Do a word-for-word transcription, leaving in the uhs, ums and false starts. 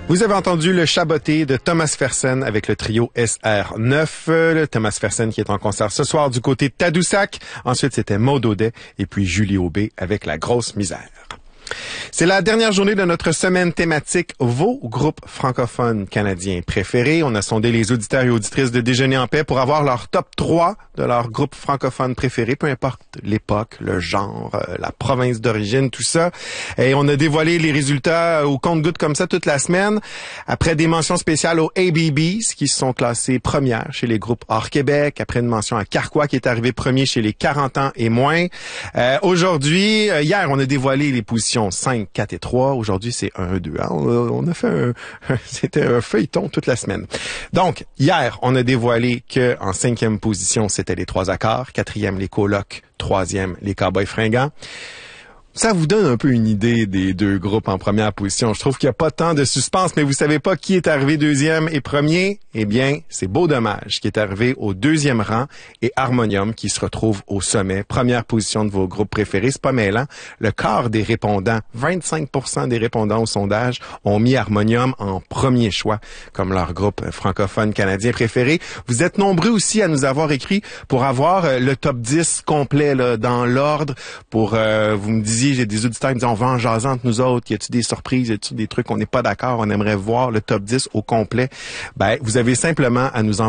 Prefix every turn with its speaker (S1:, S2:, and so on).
S1: Vous avez entendu le Chaboté de Thomas Fersen avec le trio S R neuf. Le Thomas Fersen qui est en concert ce soir du côté de Tadoussac. Ensuite, c'était Maud Audet et puis Julie Aubé avec La Grosse Misère. C'est la dernière journée de notre semaine thématique Vos groupes francophones canadiens préférés. On a sondé les auditeurs et auditrices de Déjeuner en paix pour avoir leur top trois de leurs groupes francophones préférés, peu importe l'époque, le genre, la province d'origine, tout ça. Et on a dévoilé les résultats au compte-gouttes comme ça toute la semaine. Après des mentions spéciales aux A B Bs qui se sont classés premières chez les groupes hors Québec. Après une mention à Carquois qui est arrivé premier chez les quarante ans et moins. Euh, aujourd'hui, euh, hier, on a dévoilé les positions cinq, quatre et trois. Aujourd'hui, c'est un, deux. Hein? On a fait un, c'était un feuilleton toute la semaine. Donc, hier, on a dévoilé que en cinquième position, c'était les Trois Accords. Quatrième, les Colocs. Troisième, les Cowboys Fringants. Ça vous donne un peu une idée des deux groupes en première position. Je trouve qu'il n'y a pas tant de suspense, mais vous savez pas qui est arrivé deuxième et premier? Eh bien, c'est Beau Dommage qui est arrivé au deuxième rang et Harmonium qui se retrouve au sommet. Première position de vos groupes préférés. C'est pas mêlant. Le quart des répondants, vingt-cinq pour cent des répondants au sondage ont mis Harmonium en premier choix comme leur groupe francophone canadien préféré. Vous êtes nombreux aussi à nous avoir écrit pour avoir le top dix complet là, dans l'ordre. Pour euh, vous me disiez, j'ai des auditeurs qui me disent on va en jaser entre nous autres, y a-t-il des surprises, y a-t-il des trucs on n'est pas d'accord, on aimerait voir le top dix au complet. Ben, vous avez simplement à nous envoyer